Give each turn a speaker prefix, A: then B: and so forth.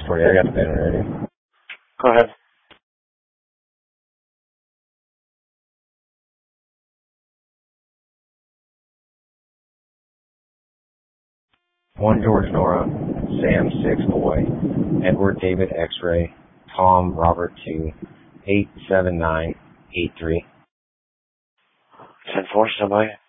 A: for you. I got the pen ready.
B: Go ahead.
A: One George Nora, Sam 6 Boy, Edward David X-Ray, Tom Robert 2, 87983.
B: 10-4, somebody.